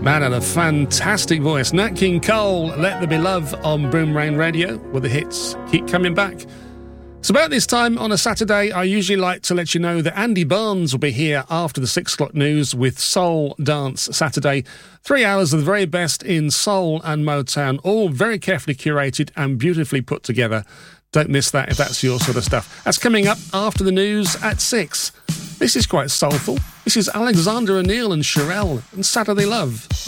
Man had a fantastic voice. Nat King Cole, Let There Be Love on Boomerang Radio, where the hits keep coming back. So about this time on a Saturday, I usually like to let you know that Andy Barnes will be here after the 6 o'clock news with Soul Dance Saturday. 3 hours of the very best in soul and Motown, all very carefully curated and beautifully put together. Don't miss that if that's your sort of stuff. That's coming up after the news at 6. This is quite soulful. This is Alexander O'Neal and Cherelle and Saturday Love.